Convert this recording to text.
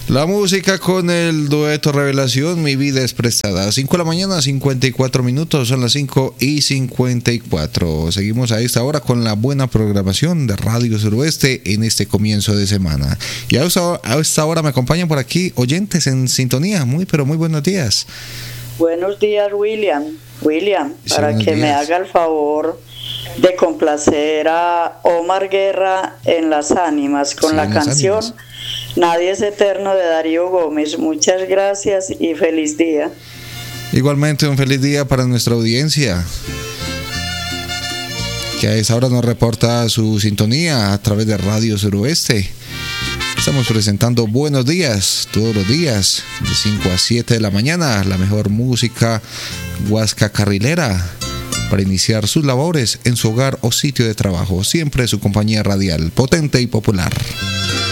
La música con el dueto Revelación, Mi vida es prestada. 5 de la mañana, 54 minutos, son las 5:54. Seguimos a esta hora con la buena programación de Radio Suroeste en este comienzo de semana. Y a esta hora me acompañan por aquí oyentes en sintonía. Muy, pero muy buenos días. Buenos días, William. Sí, Para que me haga el favor de complacer a Omar Guerra en Las Ánimas con la canción Nadie es Eterno de Darío Gómez. Muchas gracias y feliz día. Igualmente un feliz día para nuestra audiencia, que a esa hora nos reporta su sintonía a través de Radio Suroeste. Estamos presentando Buenos Días todos los días de 5 a 7 de la mañana, la mejor música huasca carrilera para iniciar sus labores en su hogar o sitio de trabajo. Siempre su compañía radial, potente y popular.